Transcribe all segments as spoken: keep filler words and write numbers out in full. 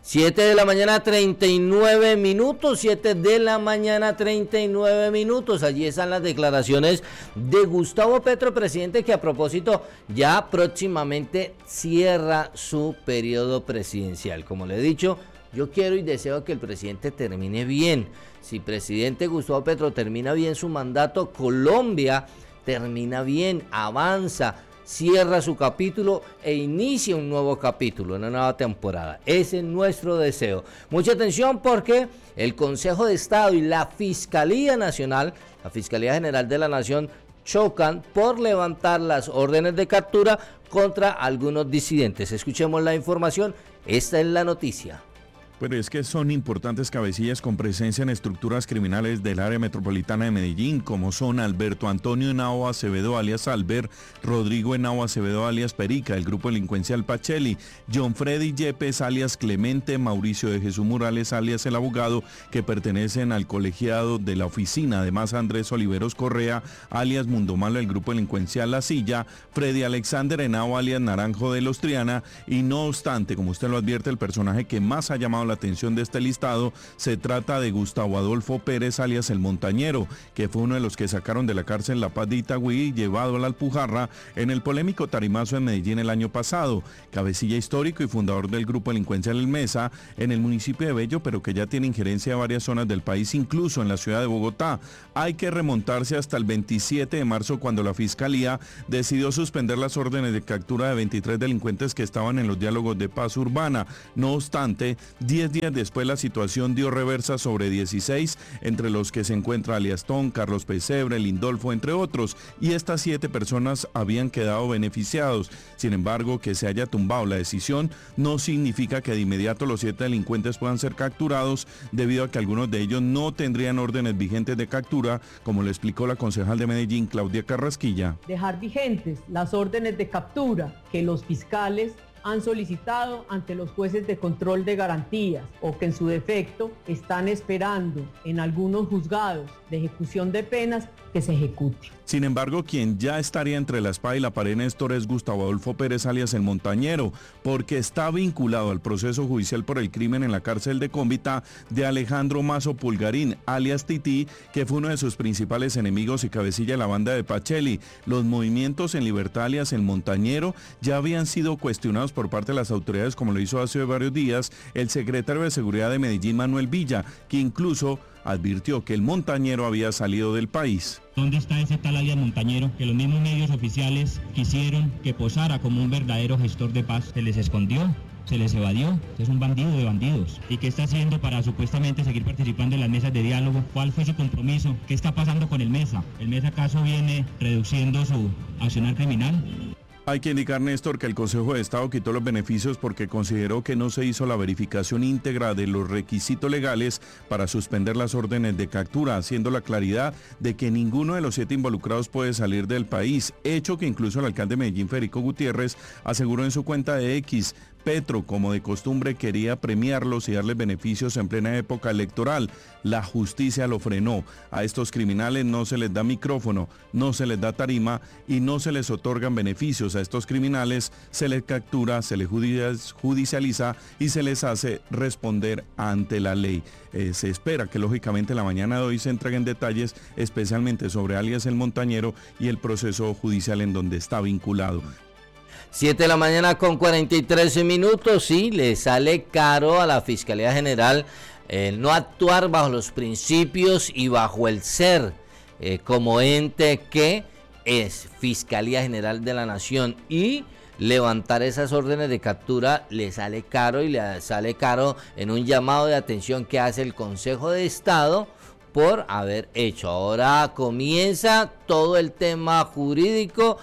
siete de la mañana, treinta y nueve minutos, siete de la mañana, treinta y nueve minutos. Allí están las declaraciones de Gustavo Petro, presidente, que a propósito ya próximamente cierra su periodo presidencial. Como le he dicho, yo quiero y deseo que el presidente termine bien. Si presidente Gustavo Petro termina bien su mandato, Colombia termina bien, avanza, cierra su capítulo e inicia un nuevo capítulo, una nueva temporada. Ese es nuestro deseo. Mucha atención porque el Consejo de Estado y la Fiscalía Nacional, la Fiscalía General de la Nación, chocan por levantar las órdenes de captura contra algunos disidentes. Escuchemos la información. Esta es la noticia. Pero es que son importantes cabecillas con presencia en estructuras criminales del área metropolitana de Medellín, como son Alberto Antonio Henao Acevedo alias Albert, Rodrigo Henao Acevedo alias Perica, el grupo delincuencial Pacheli, John Freddy Yepes alias Clemente, Mauricio de Jesús Morales alias El Abogado, que pertenecen al colegiado de la oficina, además Andrés Oliveros Correa alias Mundo Malo, el grupo delincuencial La Silla, Freddy Alexander Henao alias Naranjo de los Triana, y no obstante, como usted lo advierte, el personaje que más ha llamado la atención de este listado se trata de Gustavo Adolfo Pérez alias El Montañero, que fue uno de los que sacaron de la cárcel La Paz de Itagüí y llevado a la Alpujarra en el polémico tarimazo en Medellín el año pasado, cabecilla histórico y fundador del grupo delincuencial El Mesa en el municipio de Bello, pero que ya tiene injerencia a varias zonas del país, incluso en la ciudad de Bogotá. Hay que remontarse hasta el veintisiete de marzo, cuando la Fiscalía decidió suspender las órdenes de captura de veintitrés delincuentes que estaban en los diálogos de paz urbana. No obstante, diez días después la situación dio reversa sobre dieciséis, entre los que se encuentra alias Tom, Carlos Pesebre, Lindolfo, entre otros, y estas siete personas habían quedado beneficiados. Sin embargo, que se haya tumbado la decisión no significa que de inmediato los siete delincuentes puedan ser capturados, debido a que algunos de ellos no tendrían órdenes vigentes de captura, como le explicó la concejal de Medellín, Claudia Carrasquilla. Dejar vigentes las órdenes de captura que los fiscales han solicitado ante los jueces de control de garantías o que en su defecto están esperando en algunos juzgados de ejecución de penas que se ejecute. Sin embargo, quien ya estaría entre la espada y la pared, Néstor, es Gustavo Adolfo Pérez alias El Montañero, porque está vinculado al proceso judicial por el crimen en la cárcel de Cómbita de Alejandro Mazo Pulgarín alias Tití, que fue uno de sus principales enemigos y cabecilla de la banda de Pacheli. Los movimientos en libertad alias El Montañero ya habían sido cuestionados por parte de las autoridades, como lo hizo hace varios días el secretario de Seguridad de Medellín, Manuel Villa, que incluso advirtió que el Montañero había salido del país. ¿Dónde está ese tal alias Montañero? Que los mismos medios oficiales quisieron que posara como un verdadero gestor de paz. Se les escondió, se les evadió. Es un bandido de bandidos. ¿Y qué está haciendo para supuestamente seguir participando en las mesas de diálogo? ¿Cuál fue su compromiso? ¿Qué está pasando con el Mesa? ¿El Mesa acaso viene reduciendo su accionar criminal? Hay que indicar, Néstor, que el Consejo de Estado quitó los beneficios porque consideró que no se hizo la verificación íntegra de los requisitos legales para suspender las órdenes de captura, haciendo la claridad de que ninguno de los siete involucrados puede salir del país, hecho que incluso el alcalde de Medellín, Federico Gutiérrez, aseguró en su cuenta de X. Petro, como de costumbre, quería premiarlos y darles beneficios en plena época electoral. La justicia lo frenó. A estos criminales no se les da micrófono, no se les da tarima y no se les otorgan beneficios. A estos criminales se les captura, se les judicializa y se les hace responder ante la ley. Eh, se espera que lógicamente en la mañana de hoy se entreguen detalles, especialmente sobre alias El Montañero y el proceso judicial en donde está vinculado. siete de la mañana con cuarenta y tres minutos, sí, le sale caro a la Fiscalía General el no actuar bajo los principios y bajo el ser eh, como ente que es Fiscalía General de la Nación, y levantar esas órdenes de captura le sale caro, y le sale caro en un llamado de atención que hace el Consejo de Estado por haber hecho. Ahora comienza todo el tema jurídico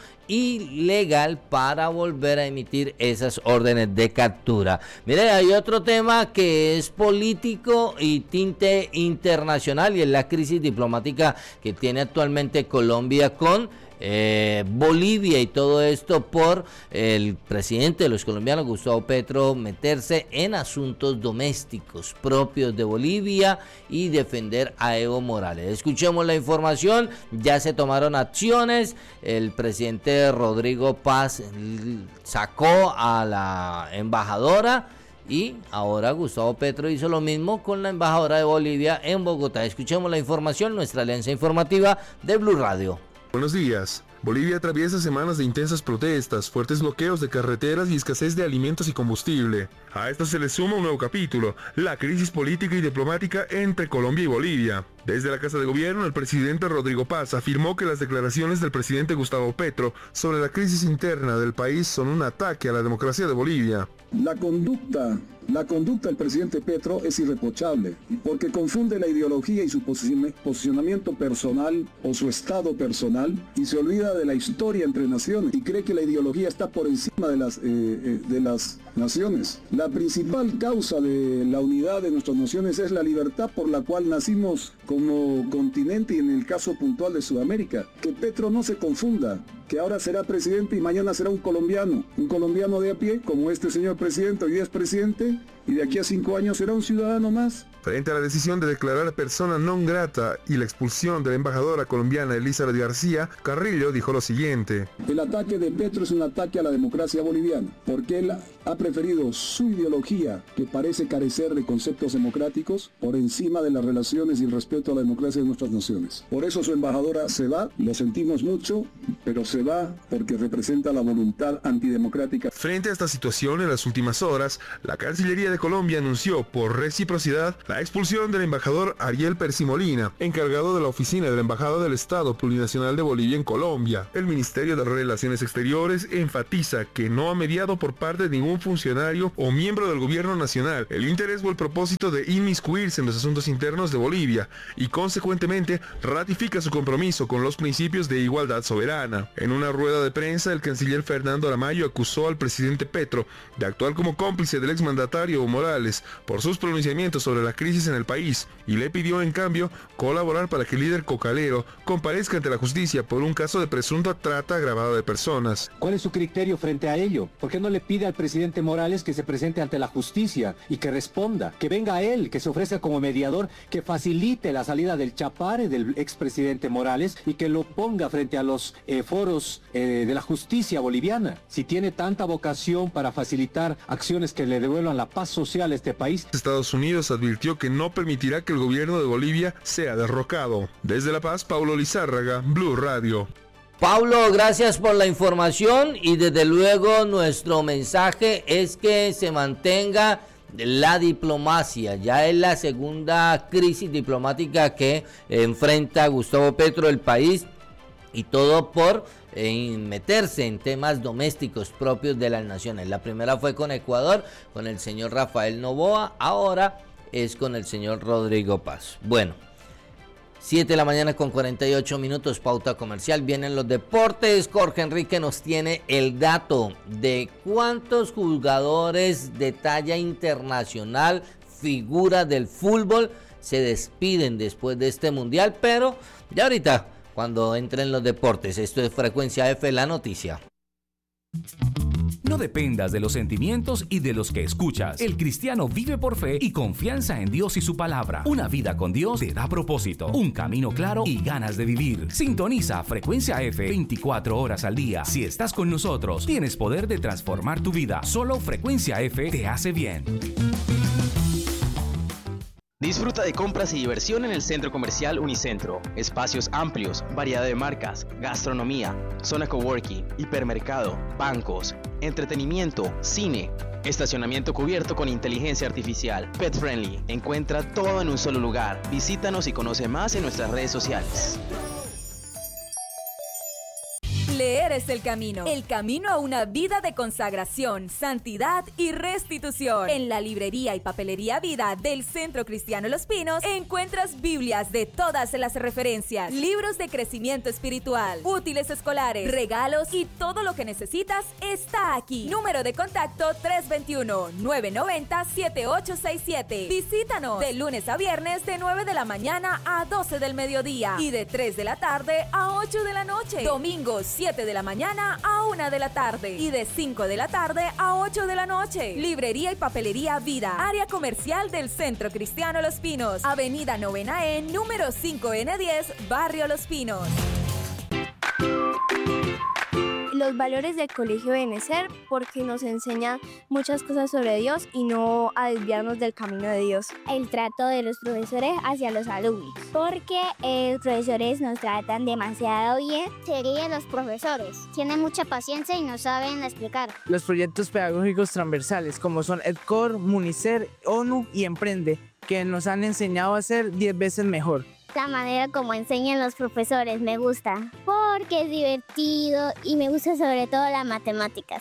y legal para volver a emitir esas órdenes de captura. Mire, hay otro tema que es político y tinte internacional, y es la crisis diplomática que tiene actualmente Colombia con Eh, Bolivia, y todo esto por el presidente de los colombianos, Gustavo Petro, meterse en asuntos domésticos propios de Bolivia y defender a Evo Morales. Escuchemos la información. Ya se tomaron acciones. El presidente Rodrigo Paz sacó a la embajadora y ahora Gustavo Petro hizo lo mismo con la embajadora de Bolivia en Bogotá. Escuchemos la información, nuestra alianza informativa de Blue Radio. Buenos días. Bolivia atraviesa semanas de intensas protestas, fuertes bloqueos de carreteras y escasez de alimentos y combustible. A esto se le suma un nuevo capítulo, la crisis política y diplomática entre Colombia y Bolivia. Desde la Casa de Gobierno, el presidente Rodrigo Paz afirmó que las declaraciones del presidente Gustavo Petro sobre la crisis interna del país son un ataque a la democracia de Bolivia. La conducta, la conducta del presidente Petro es irreprochable, porque confunde la ideología y su posicionamiento personal o su estado personal y se olvida de la historia entre naciones y cree que la ideología está por encima de las, eh, eh, de las naciones. La principal causa de la unidad de nuestras naciones es la libertad por la cual nacimos como continente y en el caso puntual de Sudamérica. Que Petro no se confunda, que ahora será presidente y mañana será un colombiano, un colombiano de a pie, como este señor presidente, hoy día es presidente, y de aquí a cinco años será un ciudadano más. Frente a la decisión de declarar persona non grata y la expulsión de la embajadora colombiana Elizabeth García, Carrillo dijo lo siguiente. El ataque de Petro es un ataque a la democracia boliviana, porque él ha preferido su ideología, que parece carecer de conceptos democráticos, por encima de las relaciones y el respeto a la democracia de nuestras naciones. Por eso su embajadora se va, lo sentimos mucho, pero se va porque representa la voluntad antidemocrática. Frente a esta situación, en las últimas horas, la Cancillería de Colombia anunció por reciprocidad la expulsión del embajador Ariel Percy-Molina, encargado de la oficina de la Embajada del Estado Plurinacional de Bolivia en Colombia. El Ministerio de Relaciones Exteriores enfatiza que no ha mediado por parte de ningún funcionario o miembro del gobierno nacional el interés o el propósito de inmiscuirse en los asuntos internos de Bolivia y consecuentemente ratifica su compromiso con los principios de igualdad soberana. En una rueda de prensa, el canciller Fernando Aramayo acusó al presidente Petro de actuar como cómplice del exmandatario Evo Morales por sus pronunciamientos sobre la crisis en el país y le pidió en cambio colaborar para que el líder cocalero comparezca ante la justicia por un caso de presunta trata agravada de personas. ¿Cuál es su criterio frente a ello? ¿Por qué no le pide al presidente Morales que se presente ante la justicia y que responda? Que venga él, que se ofrezca como mediador, que facilite la salida del chapare del expresidente Morales y que lo ponga frente a los eh, foros eh, de la justicia boliviana. Si tiene tanta vocación para facilitar acciones que le devuelvan la paz social a este país. Estados Unidos advirtió que no permitirá que el gobierno de Bolivia sea derrocado. Desde La Paz, Paulo Lizárraga, Blue Radio. Pablo, gracias por la información y desde luego nuestro mensaje es que se mantenga la diplomacia. Ya es la segunda crisis diplomática que enfrenta Gustavo Petro el país y todo por eh, meterse en temas domésticos propios de las naciones. La primera fue con Ecuador, con el señor Rafael Noboa, ahora es con el señor Rodrigo Paz. Bueno, siete de la mañana con cuarenta y ocho minutos, pauta comercial, vienen los deportes. Jorge Enrique nos tiene el dato de cuántos jugadores de talla internacional, figuras del fútbol, se despiden después de este mundial, pero ya ahorita cuando entren los deportes. Esto es Frecuencia F, la noticia. No dependas de los sentimientos y de los que escuchas. El cristiano vive por fe y confianza en Dios y su palabra. Una vida con Dios te da propósito, un camino claro y ganas de vivir. Sintoniza Frecuencia F veinticuatro horas al día. Si estás con nosotros, tienes poder de transformar tu vida. Solo Frecuencia F te hace bien. Disfruta de compras y diversión en el Centro Comercial Unicentro. Espacios amplios, variedad de marcas, gastronomía, zona coworking, hipermercado, bancos, entretenimiento, cine, estacionamiento cubierto con inteligencia artificial, pet friendly. Encuentra todo en un solo lugar. Visítanos y conoce más en nuestras redes sociales. Leer es el camino, el camino a una vida de consagración, santidad y restitución. En la librería y papelería Vida del Centro Cristiano Los Pinos encuentras Biblias de todas las referencias, libros de crecimiento espiritual, útiles escolares, regalos y todo lo que necesitas está aquí. Número de contacto tres dos uno, nueve nueve cero, siete ocho seis siete. Visítanos de lunes a viernes de nueve de la mañana a doce del mediodía y de tres de la tarde a ocho de la noche. Domingos siete de la mañana a una de la tarde y de cinco de la tarde a ocho de la noche. Librería y papelería Vida, área comercial del Centro Cristiano Los Pinos, Avenida Novena E, número cinco N diez, Barrio Los Pinos. los valores del Colegio Benecer porque nos enseña muchas cosas sobre Dios y no a desviarnos del camino de Dios. El trato de los profesores hacia los alumnos, porque eh, los profesores nos tratan demasiado bien. Serían los profesores, tienen mucha paciencia y nos saben explicar. Los proyectos pedagógicos transversales como son EdCor, Municer, ONU y Emprende, que nos han enseñado a ser diez veces mejor. La manera como enseñan los profesores me gusta, porque es divertido y me gusta sobre todo las matemáticas.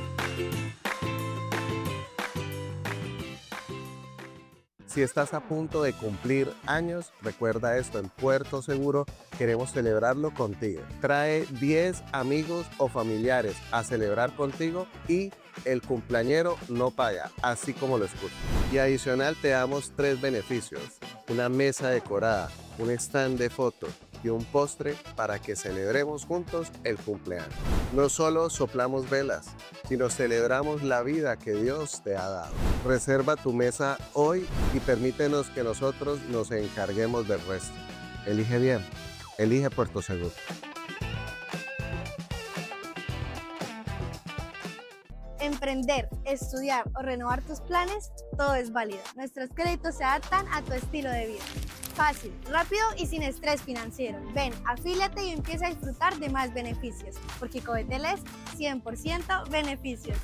Si estás a punto de cumplir años, recuerda esto, en Puerto Seguro queremos celebrarlo contigo. Trae diez amigos o familiares a celebrar contigo y el cumpleañero no paga, así como lo escuchas. Y adicional te damos tres beneficios: una mesa decorada, un stand de fotos y un postre para que celebremos juntos el cumpleaños. No solo soplamos velas, sino celebramos la vida que Dios te ha dado. Reserva tu mesa hoy y permítenos que nosotros nos encarguemos del resto. Elige bien, elige Puerto Seguro. Emprender, estudiar o renovar tus planes, todo es válido. Nuestros créditos se adaptan a tu estilo de vida. Fácil, rápido y sin estrés financiero. Ven, afíliate y empieza a disfrutar de más beneficios, porque Codetel es cien por ciento beneficios.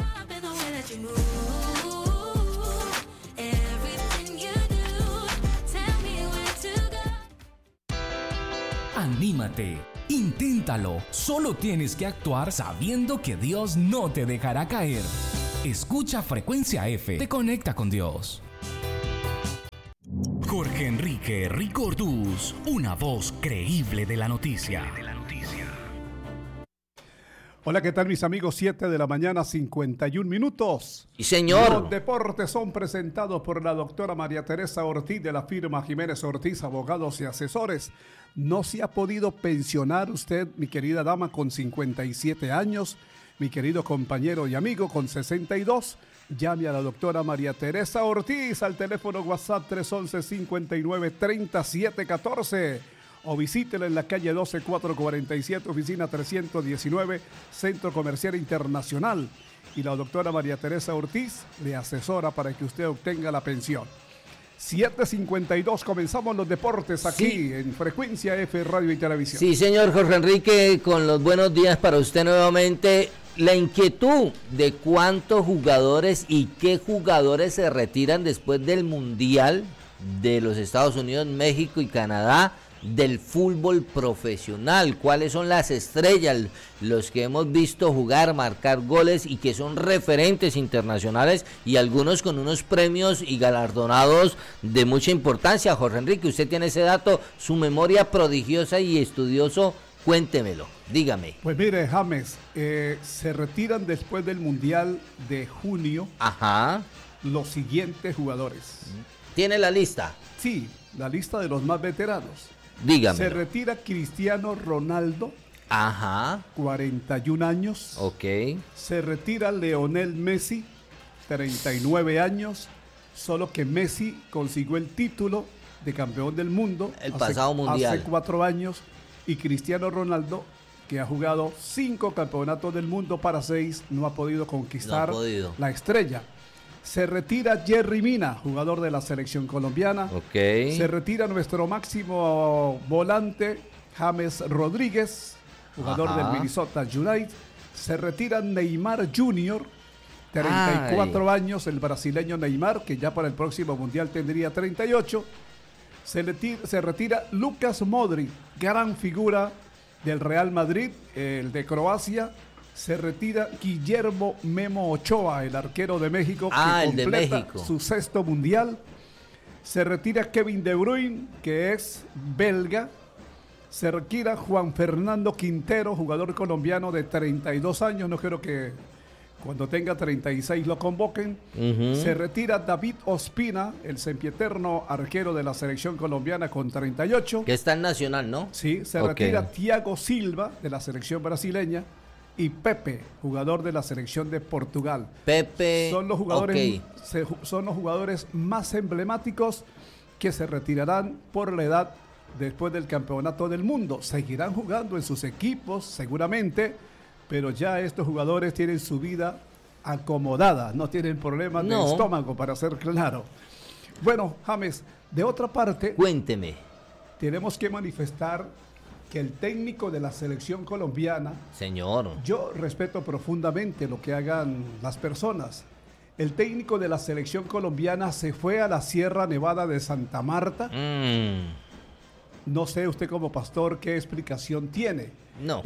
Anímate, inténtalo. Solo tienes que actuar sabiendo que Dios no te dejará caer. Escucha Frecuencia F, te conecta con Dios. Jorge Enrique Ricordús, una voz creíble de la noticia. Hola, ¿qué tal mis amigos? siete de la mañana, cincuenta y un minutos. Y señor. Los deportes son presentados por la doctora María Teresa Ortiz de la firma Jiménez Ortiz, abogados y asesores. No se ha podido pensionar usted, mi querida dama, con cincuenta y siete años, mi querido compañero y amigo con sesenta y dos. Llame a la doctora María Teresa Ortiz al teléfono WhatsApp tres once, cincuenta y nueve, treinta y siete catorce o visítela en la calle doce, cuatrocientos cuarenta y siete, oficina trescientos diecinueve, Centro Comercial Internacional. Y la doctora María Teresa Ortiz le asesora para que usted obtenga la pensión. siete cincuenta y dos, comenzamos los deportes aquí sí. en Frecuencia F, Radio y Televisión. Sí, señor Jorge Enrique, con los buenos días para usted nuevamente. La inquietud de cuántos jugadores y qué jugadores se retiran después del Mundial de los Estados Unidos, México y Canadá del fútbol profesional. ¿Cuáles son las estrellas, los que hemos visto jugar, marcar goles y que son referentes internacionales y algunos con unos premios y galardonados de mucha importancia? Jorge Enrique, usted tiene ese dato, su memoria prodigiosa y estudioso, cuéntemelo, dígame. Pues mire, James, eh, se retiran después del Mundial de junio. Ajá. Los siguientes jugadores. ¿Tiene la lista? Sí, la lista de los más veteranos. Dígame. Se retira Cristiano Ronaldo. Ajá. cuarenta y un años. Ok. Se retira Lionel Messi, treinta y nueve años. Solo que Messi consiguió el título de campeón del mundo. El hace, pasado mundial. Hace cuatro años. Y Cristiano Ronaldo, que ha jugado cinco campeonatos del mundo para seis, no ha podido conquistar no ha podido. la estrella. Se retira Jerry Mina, jugador de la selección colombiana. Okay. Se retira nuestro máximo volante, James Rodríguez, jugador Ajá. del Minnesota United. Se retira Neymar junior, treinta y cuatro Ay. años, el brasileño Neymar, que ya para el próximo mundial tendría treinta y ocho. Se retira, se retira Lucas Modric, gran figura del Real Madrid, el de Croacia. Se retira Guillermo Memo Ochoa, el arquero de México, ah, que el completa de México. su sexto mundial. Se retira Kevin De Bruyne, que es belga. Se retira Juan Fernando Quintero, jugador colombiano de treinta y dos años. No quiero que cuando tenga treinta y seis lo convoquen. Uh-huh. Se retira David Ospina, el sempieterno arquero de la selección colombiana con treinta y ocho. Que está en Nacional, ¿no? Sí, se okay. retira Thiago Silva de la selección brasileña. Y Pepe, jugador de la selección de Portugal. Pepe. Son los jugadores, okay. se, son los jugadores más emblemáticos que se retirarán por la edad después del campeonato del mundo. Seguirán jugando en sus equipos, seguramente, pero ya estos jugadores tienen su vida acomodada, no tienen problemas No. de estómago, para ser claro. Bueno, James, de otra parte, cuénteme. Tenemos que manifestar que el técnico de la selección colombiana, señor, yo respeto profundamente lo que hagan las personas. El técnico de la selección colombiana se fue a la Sierra Nevada de Santa Marta. Mm. No sé usted como pastor qué explicación tiene. No.